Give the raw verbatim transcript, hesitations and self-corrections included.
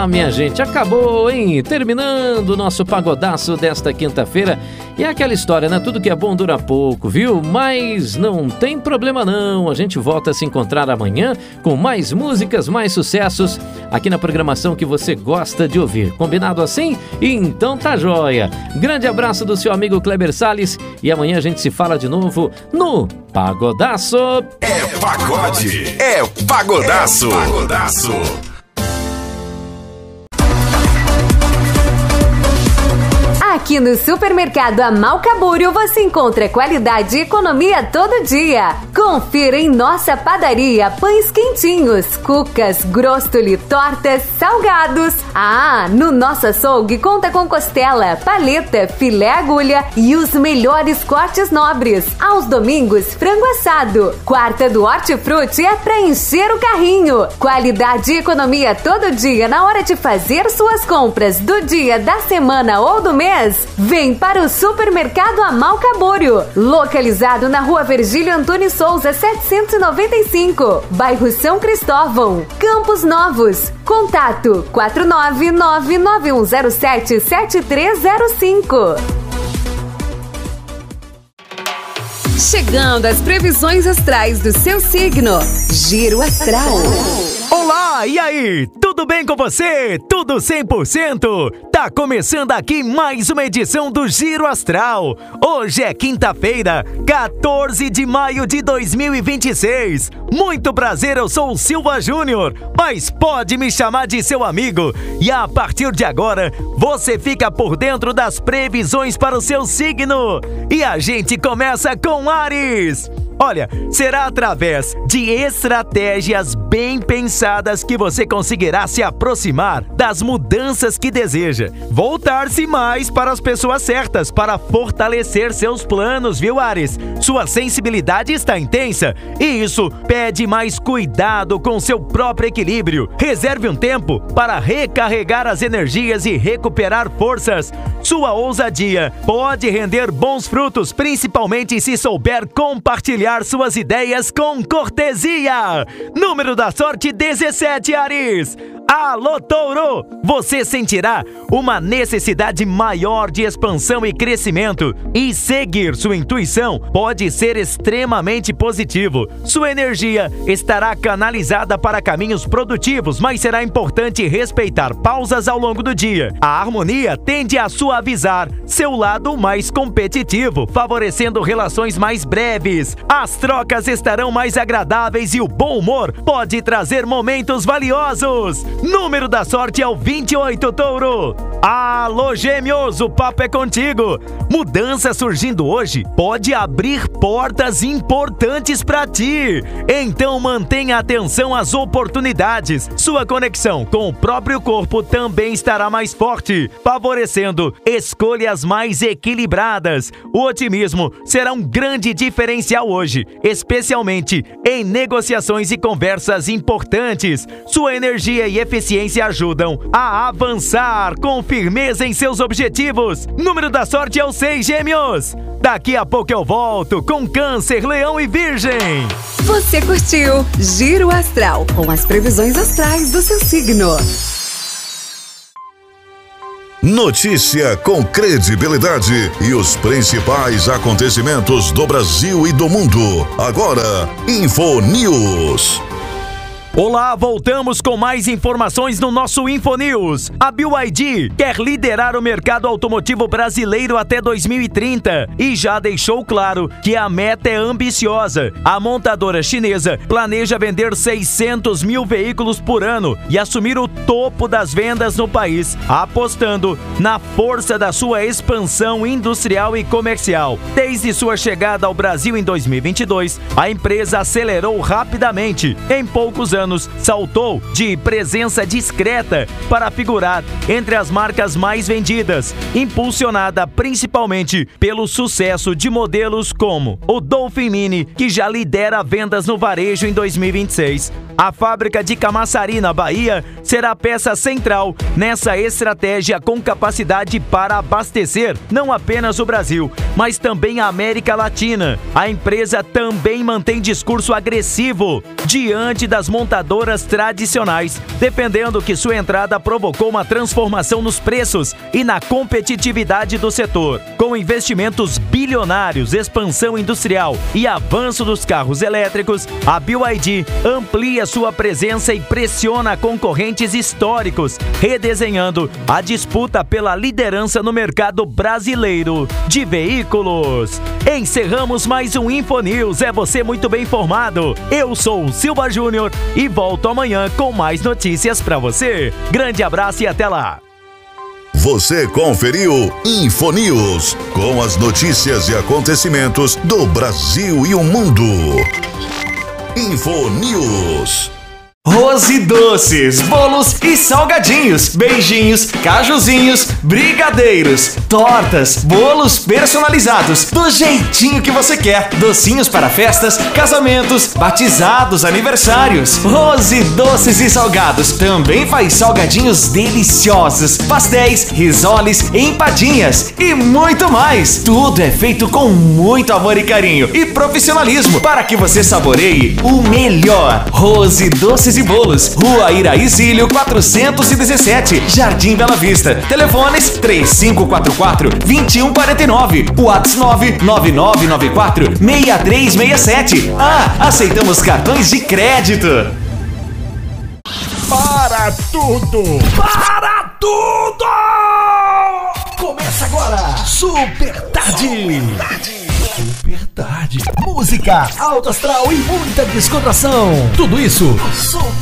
Ah, minha gente, acabou, hein? Terminando o nosso pagodaço desta quinta-feira. E é aquela história, né? Tudo que é bom dura pouco, viu? Mas não tem problema não. A gente volta a se encontrar amanhã com mais músicas, mais sucessos aqui na programação que você gosta de ouvir. Combinado assim? Então tá joia. Grande abraço do seu amigo Kleber Salles e amanhã a gente se fala de novo no Pagodaço. É pagode, é pagodaço. É pagodaço. Aqui no Supermercado Amalca Búrio você encontra qualidade e economia todo dia. Confira em nossa padaria pães quentinhos, cucas, grostoli, tortas, salgados. Ah, no nosso açougue conta com costela, paleta, filé agulha e os melhores cortes nobres. Aos domingos, frango assado. Quarta do Hortifruti é pra encher o carrinho. Qualidade e economia todo dia na hora de fazer suas compras do dia, da semana ou do mês. Vem para o Supermercado Amalca Búrio, localizado na Rua Virgílio Antônio Souza, setecentos e noventa e cinco, bairro São Cristóvão, Campos Novos. Contato quatro nove nove nove um zero sete sete três zero cinco. Chegando às previsões astrais do seu signo. Giro Astral. Olá, e aí? Tudo bem com você? Tudo cem por cento? Tá começando aqui mais uma edição do Giro Astral. Hoje é quinta-feira, quatorze de maio de dois mil e vinte e seis. Muito prazer, eu sou o Silva Júnior, mas pode me chamar de seu amigo. E a partir de agora, você fica por dentro das previsões para o seu signo. E a gente começa com Áries. Olha, será através de estratégias bem pensadas que você conseguirá se aproximar das mudanças que deseja. Voltar-se mais para as pessoas certas para fortalecer seus planos, viu, Áries? Sua sensibilidade está intensa e isso pede mais cuidado com seu próprio equilíbrio. Reserve um tempo para recarregar as energias e recuperar forças. Sua ousadia pode render bons frutos, principalmente se souber compartilhar suas ideias com cortesia. Número da sorte dezessete, Áries. Alô, Touro! Você sentirá uma necessidade maior de expansão e crescimento, e seguir sua intuição pode ser extremamente positivo. Sua energia estará canalizada para caminhos produtivos, mas será importante respeitar pausas ao longo do dia. A harmonia tende a suavizar seu lado mais competitivo, favorecendo relações mais breves. As trocas estarão mais agradáveis e o bom humor pode trazer momentos valiosos. Número da sorte é o vinte e oito, Touro. Alô, Gêmeos, o papo é contigo. Mudança surgindo hoje pode abrir portas importantes para ti. Então mantenha atenção às oportunidades. Sua conexão com o próprio corpo também estará mais forte, favorecendo escolhas mais equilibradas. O otimismo será um grande diferencial hoje, especialmente em negociações e conversas importantes. Sua energia e eficiência ajudam a avançar com firmeza em seus objetivos. Número da sorte é o seis, Gêmeos. Daqui a pouco eu volto com Câncer, Leão e Virgem. Você curtiu Giro Astral com as previsões astrais do seu signo. Notícia com credibilidade e os principais acontecimentos do Brasil e do mundo. Agora, InfoNews. Olá, voltamos com mais informações no nosso InfoNews. A B Y D quer liderar o mercado automotivo brasileiro até dois mil e trinta e já deixou claro que a meta é ambiciosa. A montadora chinesa planeja vender seiscentos mil veículos por ano e assumir o topo das vendas no país, apostando na força da sua expansão industrial e comercial. Desde sua chegada ao Brasil em dois mil e vinte e dois, a empresa acelerou rapidamente. Em poucos anos, anos, saltou de presença discreta para figurar entre as marcas mais vendidas, impulsionada principalmente pelo sucesso de modelos como o Dolphin Mini, que já lidera vendas no varejo em dois mil e vinte e seis. A fábrica de Camaçari, na Bahia, será peça central nessa estratégia com capacidade para abastecer não apenas o Brasil, mas também a América Latina. A empresa também mantém discurso agressivo diante das montadoras tradicionais, defendendo que sua entrada provocou uma transformação nos preços e na competitividade do setor. Com investimentos bilionários, expansão industrial e avanço dos carros elétricos, a B Y D amplia sua presença e pressiona concorrentes históricos, redesenhando a disputa pela liderança no mercado brasileiro de veículos. Encerramos mais um InfoNews. É você muito bem informado. Eu sou o Silva Júnior e volto amanhã com mais notícias para você. Grande abraço e até lá. Você conferiu InfoNews, com as notícias e acontecimentos do Brasil e o mundo. InfoNews. Rose Doces, bolos e salgadinhos, beijinhos, cajuzinhos, brigadeiros, tortas, bolos personalizados, do jeitinho que você quer. Docinhos para festas, casamentos, batizados, aniversários. Rose Doces e Salgados também faz salgadinhos deliciosos, pastéis, risoles, empadinhas e muito mais. Tudo é feito com muito amor e carinho e profissionalismo para que você saboreie o melhor. Rose Doces e Bolos, Rua Iraí-Cílio quatrocentos e dezessete, Jardim Bela Vista. Telefones três cinco quatro quatro, dois um quatro nove, WhatsApp nove nove nove nove quatro, seis três seis sete. Ah, aceitamos cartões de crédito. Para tudo! Para tudo! Começa agora, Super Tarde! Super Tarde. Música, alto astral e muita descontração. Tudo isso Super